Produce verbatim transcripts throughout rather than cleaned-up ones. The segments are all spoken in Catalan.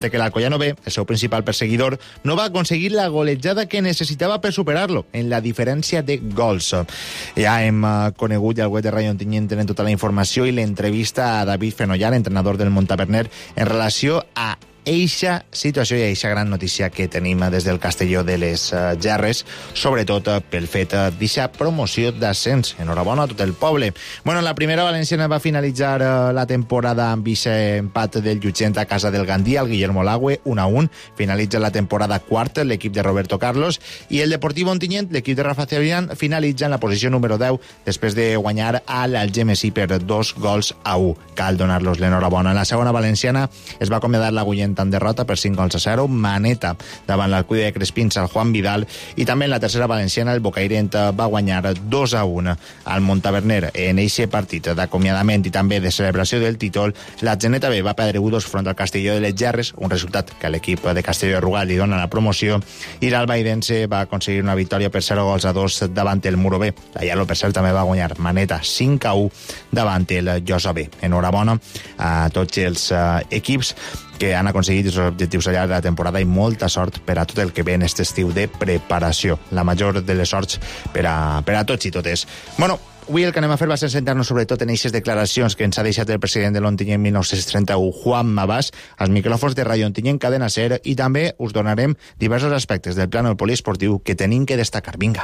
de que l'Alcoyano B, el seu principal perseguidor, no va aconseguir la golejada que necessitava per superar-lo en la diferència de gols. Ja hem uh, conegut ja el web de Rayo Ontinyent tenen tota la informació i l'entrevista a David Fenollar, entrenador del Montaverner, en relació a eixa situació i eixa gran notícia que tenim des del Castelló de les uh, Gerres, sobretot uh, pel fet uh, d'eixa promoció d'ascens. Enhorabona a tot el poble. Bueno, la primera valenciana va finalitzar uh, la temporada amb eixe empat del Llutxent a casa del Gandia, el Guillermo Lagüe, un a un. Finalitza la temporada quart l'equip de Roberto Carlos i el Deportivo Ontinyent, l'equip de Rafa Cebrián, finalitza en la posició número deu després de guanyar a l'Algemesí per dos gols a un. Cal donar-los l'enhorabona. En la segona valenciana es va acomiadar l'Agullent en derrota per cinc gols a zero, Maneta davant l'Alcúdia de Crespins al Juan Vidal, i també en la tercera valenciana el Bocairent va guanyar dos a un al Montaverner. En eixe partit d'acomiadament i també de celebració del títol, la Geneta B va perdre u dos front al Castelló de les Gerres, un resultat que a l'equip de Castelló de Rugat li dona la promoció, i l'Albaidense va aconseguir una victòria per zero gols a dos davant el Muro B. La Ialo, per cert, també va guanyar Maneta cinc a u davant el Llosa B. Enhorabona a tots els uh, equips que han aconseguit els objectius al llarg de la temporada i molta sort per a tot el que ve en aquest estiu de preparació. La major de les sorts per a, per a tots i totes. Bueno, avui el que anem a fer va ser sentar-nos sobretot en aquestes declaracions que ens ha deixat el president de l'Ontinyent mil nou-cents trenta-u, Juan Mabás, als micròfons de Rayo Ontinyent Cadena Ser, i també us donarem diversos aspectes del plànol poliesportiu que tenim que destacar. Vinga.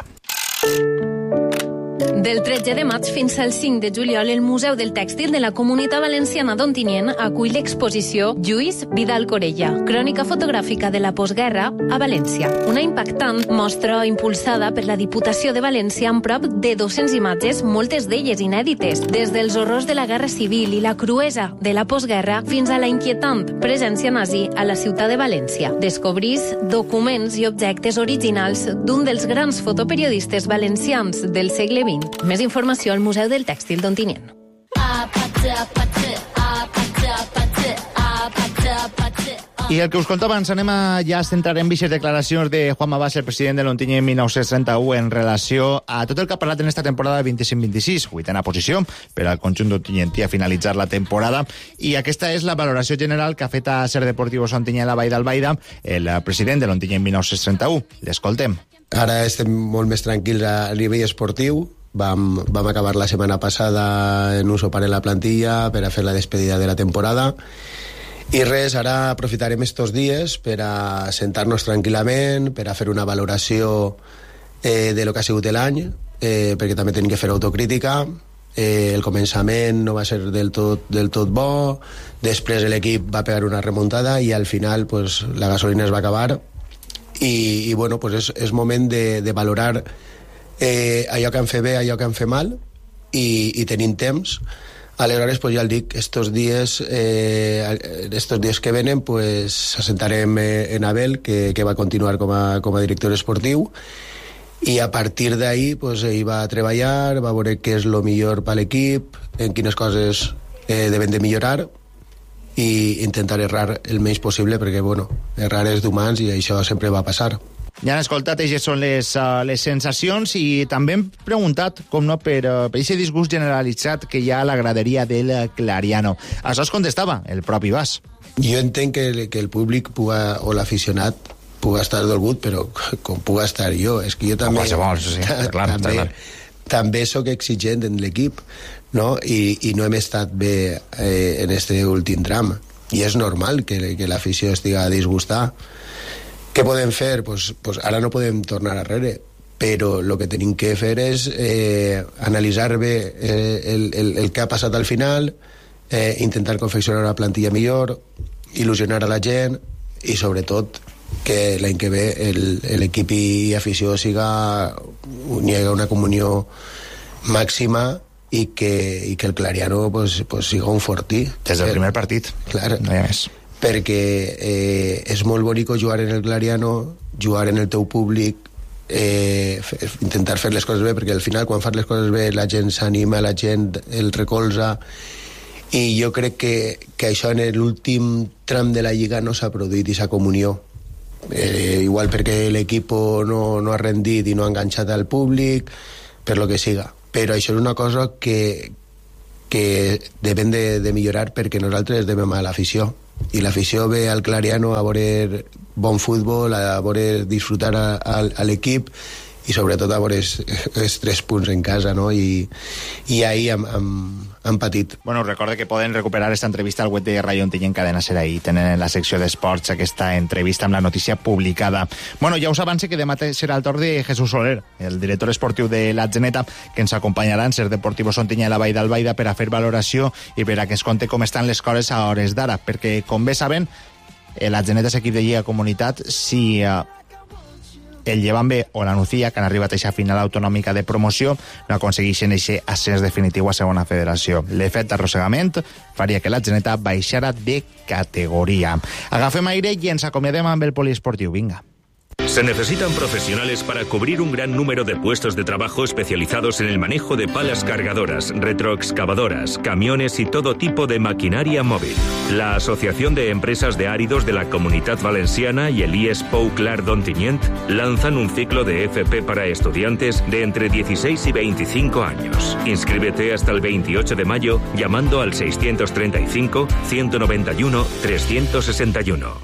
Del tretze de maig fins al cinc de juliol, el Museu del Tèxtil de la Comunitat Valenciana d'Ontinyent acull l'exposició Lluís Vidal Corella, crònica fotogràfica de la postguerra a València. Una impactant mostra impulsada per la Diputació de València amb prop de dues-centes imatges, moltes d'elles inèdites, des dels horrors de la Guerra Civil i la cruesa de la postguerra fins a la inquietant presència nazi a la ciutat de València. Descobrís documents i objectes originals d'un dels grans fotoperiodistes valencians del segle vint. Més informació al Museu del Tèxtil d'Ontinyent. I el que us contava, ens anem a ja centrar en aquestes declaracions de Juan Mabás, el president de l'Ontinyent mil nou-cents trenta-u, en relació a tot el que ha parlat en esta temporada vint-i-cinc vint-i-sis, vuitena posició per al conjunt d'Ontinyentí a finalitzar la temporada, i aquesta és la valoració general que ha fet a Ser Deportivos Ontinyent la Vall d'Albaida el president de l'Ontinyent mil nou-cents trenta-u. L'escoltem. Ara estem molt més tranquils a nivell esportiu. Vam, vam acabar la setmana passada en un sopar en la plantilla per a fer la despedida de la temporada. I res, ara aprofitarem estos dies per a sentar-nos tranquil·lament, per a fer una valoració eh, de lo que ha sigut l'any, eh, perquè també tenim que fer autocrítica. Eh, el començament no va ser del tot, del tot bo, després l'equip va pegar una remuntada i al final pues, la gasolina es va acabar i, i bueno, pues és, és moment de, de valorar eh, allò que han fet bé, allò que han fet mal i, i tenim temps. Aleshores, pues ja el dic, estos dies, eh, estos dies que venen, pues assentarem en Abel, que, que va continuar com a, com a director esportiu, i a partir d'ahí pues, ell va treballar, va veure què és el millor per l'equip, en quines coses eh, devem de millorar, i intentar errar el menys possible, perquè bueno, errar és d'humans i això sempre va passar. Ja han escoltat, aquestes són les, uh, les sensacions, i també hem preguntat, com no, per, uh, per aquest disgust generalitzat que hi ha a la graderia del Clariano. Això es contestava el propi Bas. Jo entenc que, que el públic puga, o l'aficionat puga estar dolgut, però com puga estar jo, és que jo també... Qualsevol, sí, clar, també, clar. també sóc exigent en l'equip, no? I, i no hem estat bé eh, en este últim tram, i és normal que, que l'afició estiga disgustada. Què podem fer? Pues, pues ara no podem tornar arrere, però el que tenim que fer és eh, analitzar bé eh, el, el, el que ha passat al final, eh, intentar confeccionar una plantilla millor, il·lusionar a la gent i sobretot que l'any que ve l'equip i afició siga hi hagi una comunió màxima i que, i que el Clariano pues, pues, siga un fortí. Des del primer partit. Clar. No hi ha més. Perquè eh, és molt bonic jugar en el Clariano, jugar en el teu públic, eh, f- intentar fer les coses bé, perquè al final quan fas les coses bé la gent s'anima, la gent el recolza, i jo crec que, que això en l'últim tram de la Lliga no s'ha produït, i s'ha comunió. Eh, igual perquè l'equip no, no ha rendit i no ha enganxat al públic, per lo que siga. Però això és una cosa que, que devem de, de millorar, perquè nosaltres devem a l'afició. i l'afició ve al Clariano a veure bon futbol, a veure disfrutar a, a, a l'equip i sobretot a veure els tres punts en casa, no? I, i ahir hem, hem, hem patit. Bueno, recorda que poden recuperar aquesta entrevista al web de Rayo Ontinyent Cadena Ser. Ahí tenen en la secció d'esports aquesta entrevista amb la notícia publicada. Bueno, ja us avance que demà serà el torn de Jesús Soler, el director esportiu de la Geneta, que ens acompanyarà en Ser Deportivos Ontinyent a la Vall d'Albaida per a fer valoració i per a que es conte com estan les coses a hores d'ara, perquè, com bé saben, la Geneta és equip de Lliga Comunitat. Si eh, el Llevant B o la Nucía, que han arribat a aquesta final autonòmica de promoció, no aconsegueixen aquest ascens definitiu a segona federació. L'efecte arrossegament faria que la Geneta baixara de categoria. Agafem aire i ens acomiadem amb el poliesportiu. Vinga. Se necesitan profesionales para cubrir un gran número de puestos de trabajo especializados en el manejo de palas cargadoras, retroexcavadoras, camiones y todo tipo de maquinaria móvil. La Asociación de Empresas de Áridos de la Comunitat Valenciana y el I E S Pou Clar d'Ontinyent lanzan un ciclo de F P para estudiantes de entre dieciséis y veinticinco años. Inscríbete hasta el veintiocho de mayo llamando al seiscientos treinta y cinco, ciento noventa y uno, trescientos sesenta y uno.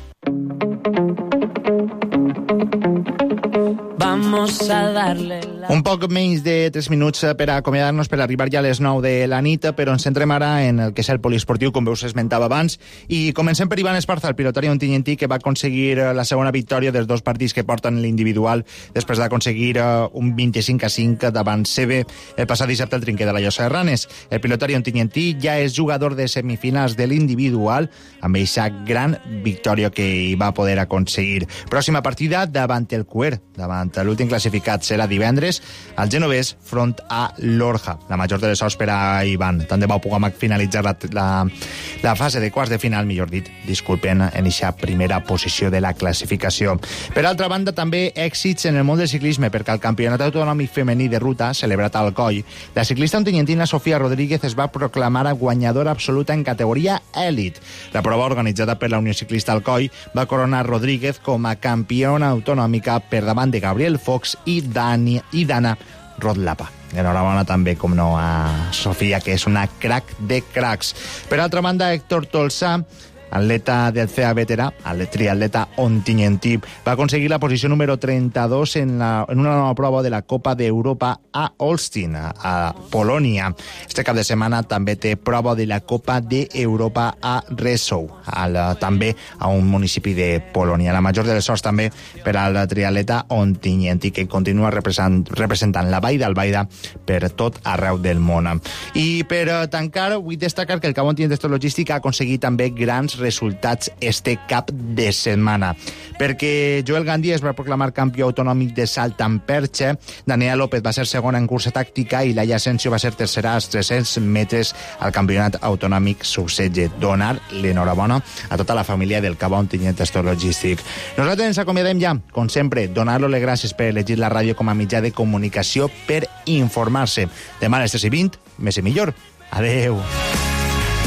Vamos a darle la... Un poc menys de tres minuts per a acomiadar-nos, per arribar ja a les nou de la nit, però ens centrem ara en el que és el poliesportiu, com us esmentava abans, i comencem per Iván Esparza, el pilotari ontinyentí, que va aconseguir la segona victòria dels dos partits que porten l'individual després d'aconseguir un vint-i-cinc a cinc davant C B el passat dissabte al Trinquer de la Llosa de Ranes. El pilotari ontinyentí ja és jugador de semifinals de l'individual amb aquesta gran victòria que hi va poder aconseguir. Pròxima partida davant el Cuer, davant l'últim classificat, serà divendres al genovès front a l'Orja. La major de les sorts per a Iván. Tant de bo puguem finalitzar la, la, la fase de quarts de final, millor dit, disculpen, en aquesta primera posició de la classificació. Per altra banda, també èxits en el món del ciclisme, perquè al Campionat Autonòmic Femení de Ruta, celebrat al Coll, la ciclista ontinyentina Sofía Rodríguez es va proclamar guanyadora absoluta en categoria èlit. La prova organitzada per la Unió Ciclista Alcoi va coronar Rodríguez com a campiona autonòmica per davant de Gabriel Fox i Dani i Dana Rodlapa. Enhorabona també, com no, a Sofia, que és una crac de cracs. Per altra banda, Héctor Tolsà, atleta del C A veterà, el triatleta ontinyentí, va aconseguir la posició número trenta-dos en, la, en una nova prova de la Copa d'Europa a Olsztyn, a Polònia. Este cap de setmana també té prova de la Copa d'Europa a Rzeszów, al, també a un municipi de Polònia. La major de les sorts també per al triatleta ontinyentí, que continua representant, representant la Vall d'Albaida per tot arreu del món. I per tancar, vull destacar que el Cabo Ontinyent Logístic ha aconseguit també grans resultats este cap de setmana, perquè Joel Gandhi es va proclamar campió autonòmic de salt amb perxa, Daniela López va ser segona en cursa tàctica i Laia Asensio va ser tercera als tres-cents metres al campionat autonòmic sub-setze. Donar l'enhorabona a tota la família del Cabo Ontinyent Logístic. Nosaltres ens acomiadem ja, com sempre, donar-lo les gràcies per elegir la ràdio com a mitjà de comunicació per informar-se. Demà a les tres i vint, més i millor. Adeu.